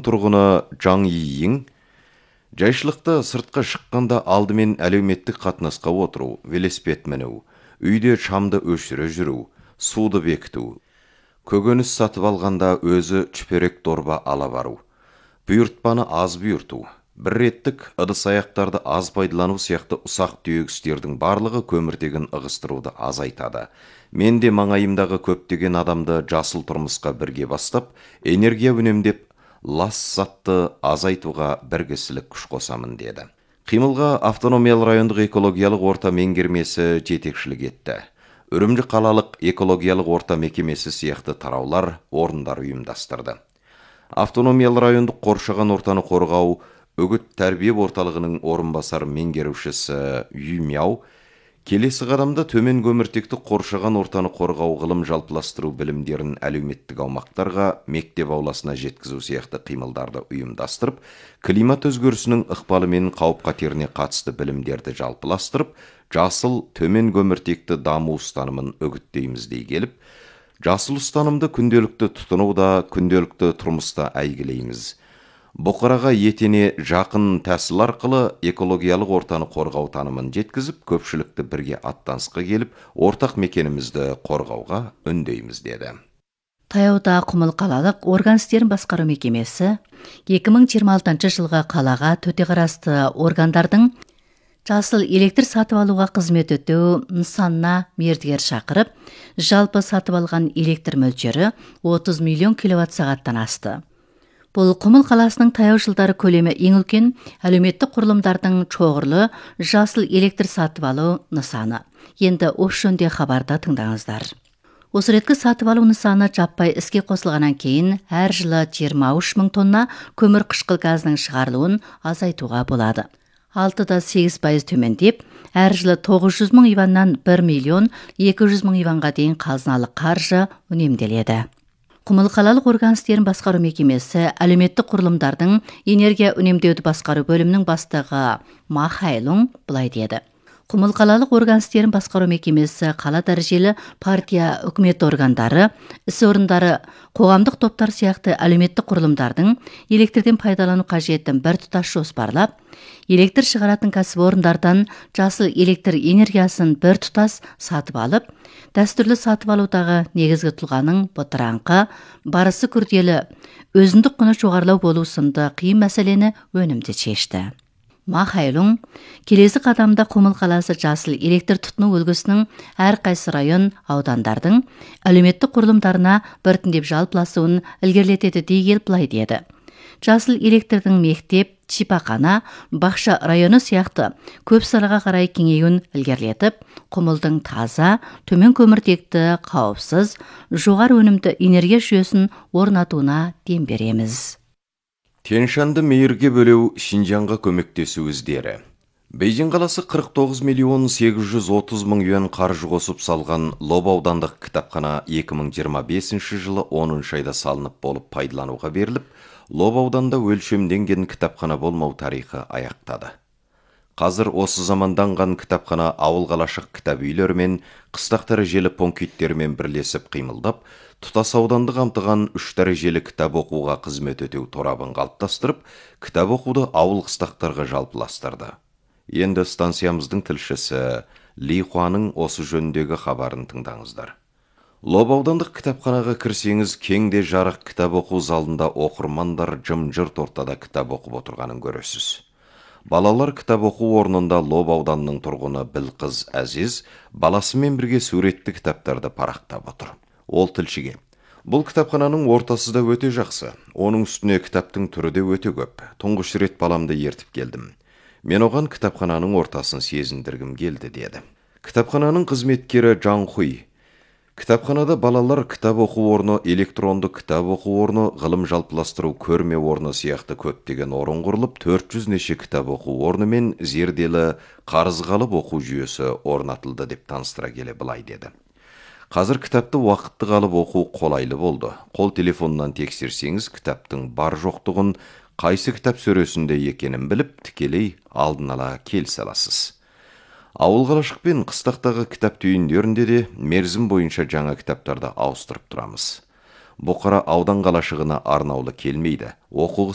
тұрғыны Жаң Йиң жайшылықта сыртқа шыққанда алдымен әлеуметтік қатынасқа отыру, велосипед міну, үйде шамды өшіре жүру, суды бекіту, көкөніс сатып алғанда өзі чүперек дорба ала бару, бұйыртпаны аз бұйырту, бір реттік ыдыс аяқтарды аз пайдалану сияқты ұсақ түйек істердің барлығы көміртегін ығыстыруды азайтады. Мен де маңайымдағы көптеген адамды жасыл тұрмысқа бірге бастап, энергия үнемдеп, лас затты азайтуға біргісілік күш қосамын деді. Қимылға автономиялы райондық экологиялық орта меңгермесі жетекшілік етті. Үрімжі қалалық экологиялық орта мекемесі сияқты тараулар, орындар ұйымдастырды. Автономиялы райондық қоршаған ортаны қорғау үгіт тәрбие орталығының орынбасар меңгерушісі Юмяу келесі қадамда төмен көміртекті қоршаған ортаны қорғау ғылым жалпыластыру білімдерін әлеуметтік аумақтарға, мектеп ауласына жеткізу сияқты қимылдарды ұйымдастырып, климат өзгерісінің ықпалымен қауіп-қатеріне қатысты білімдерді жалпыластырып, жасыл төмен көміртекті даму ұстанымын үгіттейміз дей келіп, жасыл ұстанымды күнделікті тұтынуда, күнделікті тұрмыста әйгілейміз. Бұқараға етене жақын тәсіл арқылы экологиялық ортаны қорғау танымын жеткізіп, көпшілікті бірге аттанысқа келіп, ортақ мекенімізді қорғауға үндейміз деді. Таяуда Құмыл қалалық орган істерін басқару мекемесі 2026 жылға қалаға төте қарасты органдардың жасыл электр сатып алуға қызмет өтеу нысанына мердігер шақырып, жалпы сатып алған электр мөлшері 30 миллион киловатт сағаттан асты. Бұл Құмыл қаласының таяу жылдары көлемі ең үлкен әлеуметтік құрылымдардың чоғырлы жасыл электр сатып алу нысаны. Енді осы жөнде хабарда тыңдаңыздар. Осы реткі сатып алу нысаны жаппай іске қосылғаннан кейін әр жылы 23 мың тонна көмір қышқыл газының шығарылуын азайтуға болады. 6-8% төмендеп, әр жылы 900 мың иваннан 1 миллион 200 мың иванға дейін қазыналы қаржы үнемделеді. Құмыл қалалық орган істерін басқару мекемесі әлеуметтік құрылымдардың энергия үнемдеуді басқару бөлімінің бастығы Ма Хайлун былай деді. Құмыл қалалық орган істерін басқару мекемесі қала дәрежелі партия үкімет органдары, іс орындары, қоғамдық топтар сияқты әлеуметтік құрылымдардың электрден пайдалану қажетін бір тұтас жоспарлап, электр шығаратын кәсіпорындардан жасыл электр энергиясын бір тұтас сатып алып, дәстүрлі сатып алудағы негізгі тұлғаның бұтыраңқы, барысы күрделі, өзіндік құны жоғарылау болу сынды қиын мәселені өнімді шешті. Ма Хайлун келесі қадамда Құмыл қаласы жасыл электр тұтыну үлгісінің әрқайсы район аудандардың әлеуметтік құрылымдарына біртіндеп жалпыласуын ілгерілетеді дей келіп былай деді. Жасыл электрдің мектеп, шипахана, бақша районы сияқты көп салаға қарай кеңеюін ілгерілетіп, Құмылдың таза, төмен көміртекті, қауіпсіз, жоғары өнімді энергия жүйесін орнатуына дем береміз. Тянь-Шаньды мейірге бөлеу Шинжанға көмектесу іздері. Бейжің қаласы 49 миллион 830 мың юан қаржы қосып салған Лоба аудандық кітапхана 2025 жылы 10 айда салынып болып пайдалануға беріліп, Лоба ауданда өлшемденген кітапхана болмау тарихы аяқтады. Қазір осы заманданған кітапхана ауыл қалашық кітап үйлер мен қыстақ дәрежелі пункттермен бірлесіп қимылдап, тұтас ауданды қамтыған 3 дәрежелі кітап оқуға қызмет өтеу торабын қалыптастырып, кітап оқуды ауыл қыстақтарға жалпыластырды. Енді станциямыздың тілшісі Ли Хуаның осы жөніндегі хабарын тыңдаңыздар. Лоба аудандық кітапханаға кірсеңіз, кеңде жарық кітап оқу залында оқырмандар жым-жырт ортада кітап оқып отырғанын көресіз. Балалар кітап оқу орнында Лоба ауданының тұрғыны Білқыз Әзиз баласымен бірге суретті кітаптарды парақтап отыр. Ол тілшіге: бұл кітапхананың ортасы да өте жақсы. Оның үстіне кітаптың түрі де өте көп. Тұңғыш рет баламды ертіп келдім. Мен оған кітапхананың ортасын сезіндіргім келді деді. Кітапхананың қызметкері Жан Хуй: кітапханада балалар кітап оқу орны, электронды кітап оқу орны, ғылым жалпыластыру көрме орны сияқты көптеген орын құрылып, 400 неше кітап оқу орны мен зерделі қарыз қалып оқу жүйесі орнатылды деп таныстыра келе былай деді. Қазір кітапты уақытты қалып оқу қолайлы болды. Қол телефоннан тексерсеңіз, кітаптың бар жоқтығын, қайсы кітап сөресінде екенін біліп, тікелей алдын ала келісе аласыз. Ауыл қалашық пен қыстақтағы кітап түйіндерінде де мерзім бойынша жаңа кітаптарды ауыстырып тұрамыз. Бұқара аудан қалашығына арнаулы келмейді. Оқу